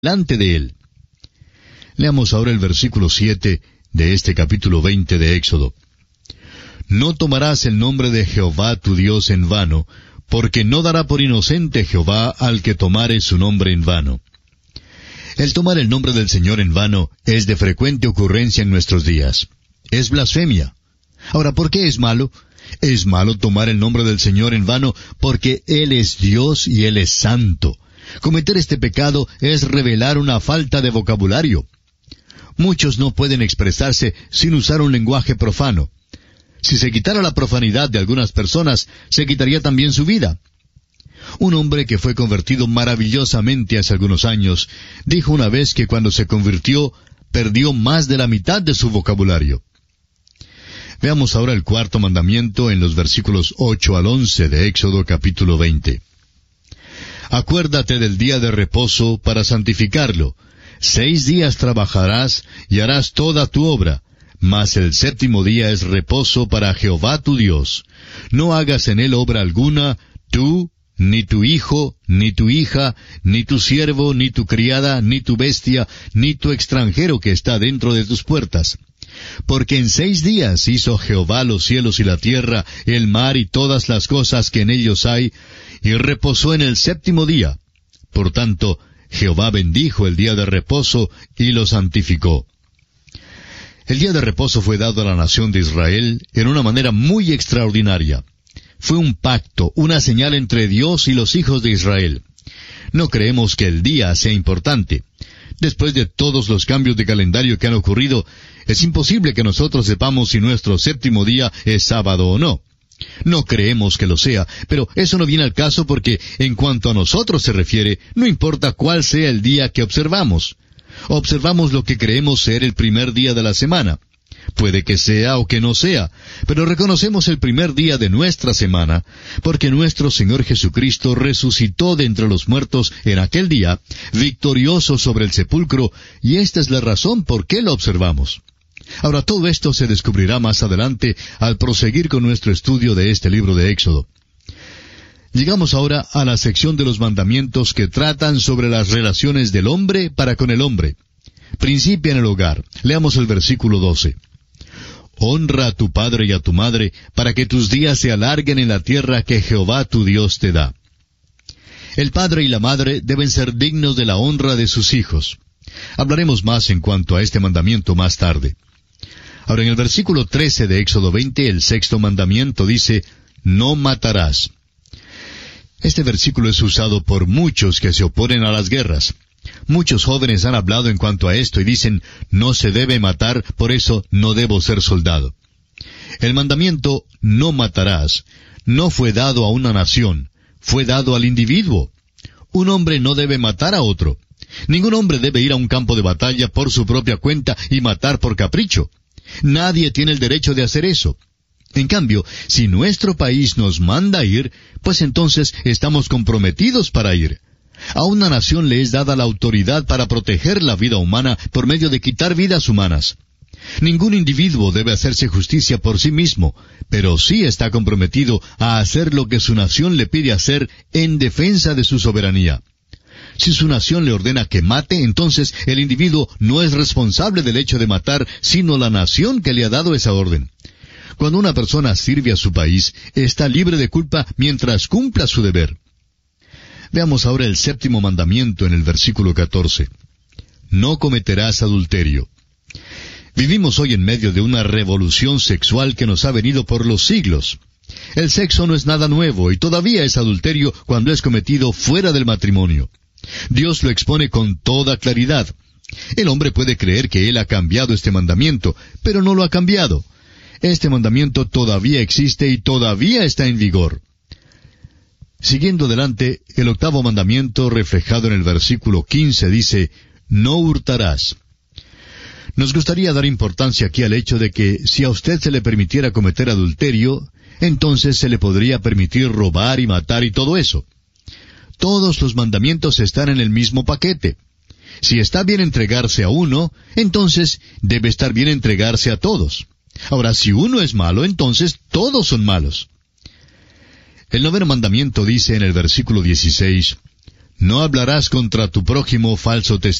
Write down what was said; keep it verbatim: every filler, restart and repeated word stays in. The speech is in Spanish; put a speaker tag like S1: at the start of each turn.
S1: delante de él. Leamos ahora el versículo siete de este capítulo veinte de Éxodo. No tomarás el nombre de Jehová tu Dios en vano, porque no dará por inocente Jehová al que tomare su nombre en vano. El tomar el nombre del Señor en vano es de frecuente ocurrencia en nuestros días. Es blasfemia. Ahora, ¿por qué es malo? Es malo tomar el nombre del Señor en vano porque Él es Dios y Él es santo. Cometer este pecado es revelar una falta de vocabulario. Muchos no pueden expresarse sin usar un lenguaje profano. Si se quitara la profanidad de algunas personas, se quitaría también su vida. Un hombre que fue convertido maravillosamente hace algunos años, dijo una vez que cuando se convirtió, perdió más de la mitad de su vocabulario. Veamos ahora el cuarto mandamiento en los versículos ocho al once de Éxodo capítulo veinte. Acuérdate del día de reposo para santificarlo. Seis días trabajarás y harás toda tu obra, mas el séptimo día es reposo para Jehová tu Dios. No hagas en él obra alguna, tú, ni tu hijo, ni tu hija, ni tu siervo, ni tu criada, ni tu bestia, ni tu extranjero que está dentro de tus puertas. Porque en seis días hizo Jehová los cielos y la tierra, el mar y todas las cosas que en ellos hay, y reposó en el séptimo día. Por tanto, Jehová bendijo el día de reposo y lo santificó. El día de reposo fue dado a la nación de Israel en una manera muy extraordinaria. Fue un pacto, una señal entre Dios y los hijos de Israel. No creemos que el día sea importante. Después de todos los cambios de calendario que han ocurrido, es imposible que nosotros sepamos si nuestro séptimo día es sábado o no. No creemos que lo sea, pero eso no viene al caso porque, en cuanto a nosotros se refiere, no importa cuál sea el día que observamos. Observamos lo que creemos ser el primer día de la semana. Puede que sea o que no sea, pero reconocemos el primer día de nuestra semana, porque nuestro Señor Jesucristo resucitó de entre los muertos en aquel día, victorioso sobre el sepulcro, y esta es la razón por qué lo observamos. Ahora, todo esto se descubrirá más adelante al proseguir con nuestro estudio de este libro de Éxodo. Llegamos ahora a la sección de los mandamientos que tratan sobre las relaciones del hombre para con el hombre. Principia en el hogar. Leamos el versículo doce. Honra a tu padre y a tu madre, para que tus días se alarguen en la tierra que Jehová tu Dios te da. El padre y la madre deben ser dignos de la honra de sus hijos. Hablaremos más en cuanto a este mandamiento más tarde. Ahora, en el versículo trece de Éxodo veinte, el sexto mandamiento dice, no matarás. Este versículo es usado por muchos que se oponen a las guerras. Muchos jóvenes han hablado en cuanto a esto y dicen, no se debe matar, por eso no debo ser soldado. El mandamiento, no matarás, no fue dado a una nación, fue dado al individuo. Un hombre no debe matar a otro. Ningún hombre debe ir a un campo de batalla por su propia cuenta y matar por capricho. Nadie tiene el derecho de hacer eso. En cambio, si nuestro país nos manda ir, pues entonces estamos comprometidos para ir. A una nación le es dada la autoridad para proteger la vida humana por medio de quitar vidas humanas. Ningún individuo debe hacerse justicia por sí mismo, pero sí está comprometido a hacer lo que su nación le pide hacer en defensa de su soberanía. Si su nación le ordena que mate, entonces el individuo no es responsable del hecho de matar, sino la nación que le ha dado esa orden. Cuando una persona sirve a su país, está libre de culpa mientras cumpla su deber. Veamos ahora el séptimo mandamiento en el versículo catorce. No cometerás adulterio. Vivimos hoy en medio de una revolución sexual que nos ha venido por los siglos. El sexo no es nada nuevo y todavía es adulterio cuando es cometido fuera del matrimonio. Dios lo expone con toda claridad. El hombre puede creer que él ha cambiado este mandamiento, pero no lo ha cambiado. Este mandamiento todavía existe y todavía está en vigor. Siguiendo adelante, el octavo mandamiento, reflejado en el versículo quince, dice, no hurtarás. Nos gustaría dar importancia aquí al hecho de que si a usted se le permitiera cometer adulterio, entonces se le podría permitir robar y matar y todo eso. Todos los mandamientos están en el mismo paquete. Si está bien entregarse a uno, entonces debe estar bien entregarse a todos. Ahora, si uno es malo, entonces todos son malos. El noveno mandamiento dice en el versículo dieciséis, No hablarás contra tu prójimo falso testimonio.